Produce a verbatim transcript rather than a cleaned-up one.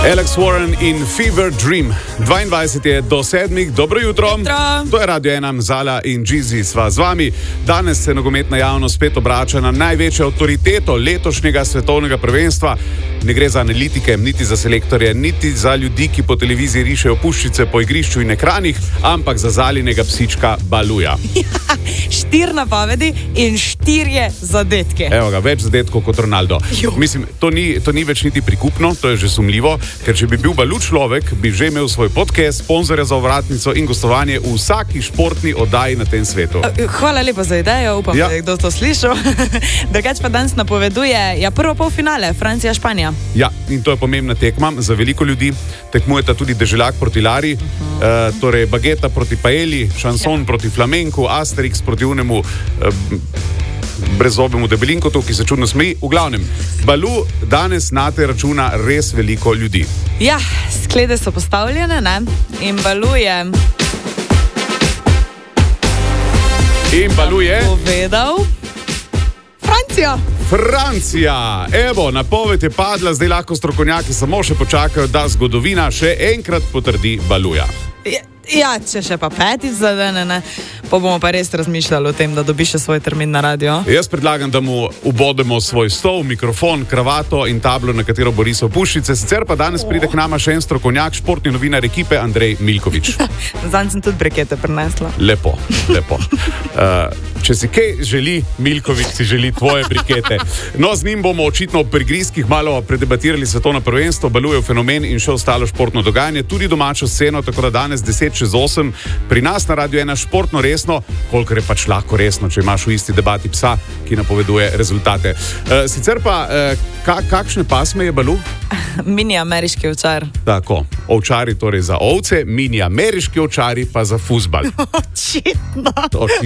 Alex Warren in Fever Dream. dvaindvajset je do sedmih, dobro jutro. jutro. To je Radio ena, Zala in Džizi sva z vami. Danes se nogometna javnost spet obrača na največjo avtoriteto letošnjega svetovnega prvenstva. Ne gre za analitike, niti za selektorje, niti za ljudi, ki po televiziji rišejo puščice po igrišču in ekranih, ampak za Zalinega psička Baluja. Štir napovedi in štirje zadetke. Evo ga, več zadetkov kot Ronaldo. Jo. Mislim, to ni, to ni več niti prikupno, to je že sumljivo, ker če bi bil Balu človek, bi že imel svoj podcast, sponzorja za ovratnico in gostovanje v vsaki športni oddaji na tem svetu. Hvala lepa za idejo, upam, Ja. da je kdo to slišal. Drugač pa danes napoveduje ja, prvo polfinale, Francija-Španija. Ja, in to je pomembna tekma za veliko ljudi. Tekmujeta tudi Deželjak proti Lari, uh-huh. uh, torej Bageta proti Paeli, Šanson ja. proti Flamenku, Asterix proti unemu uh, brezzobemu debelinkotu, ki se čudno smeji. V glavnem, Balu danes nate računa res veliko ljudi. Ja, sklede so postavljene, ne? In Balu je In Balu je povedal Francija. Francija. Evo, napoved je padla, zdaj lahko strokovnjaki samo še počakajo, da zgodovina še enkrat potrdi Baluja. Ja, ja, če še pa petič zadene, ne, pa bomo pa res razmišljali o tem, da dobi še svoj termin na radio. Jaz predlagam, da mu ubodemo svoj stol, mikrofon, kravato in tablo, na katero bo risal puščice. Sicer pa danes pride k nama še en strokovnjak, športni novinar ekipe Andrej Milkovič. Zanj sem tudi brekete prinesla. Lepo, lepo. Uh, če si kaj želi, Milkovič si želi tvoje brikete. No, z njim bomo očitno pri griskih malo predebatirali svetovno prvenstvo, Balujev fenomen in še ostalo športno dogajanje, tudi domačo sceno, tako da danes deset čez osem pri nas na Radio ena športno resno, kolikor je pač lahko resno, če imaš v isti debati psa, ki napoveduje rezultate. Uh, sicer pa, uh, ka, kakšne pasme je Balu? Mini ameriški ovčar. Tako, ovčari torej za ovce, mini ameriški ovčari pa za fuzbal. Očitno.